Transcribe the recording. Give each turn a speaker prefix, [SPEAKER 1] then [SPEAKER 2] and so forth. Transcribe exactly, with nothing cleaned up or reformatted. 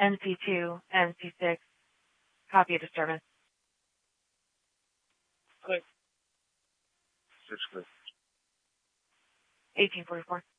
[SPEAKER 1] N C two, N C six. Copy a disturbance.
[SPEAKER 2] Click. Six click.
[SPEAKER 1] eighteen forty-four.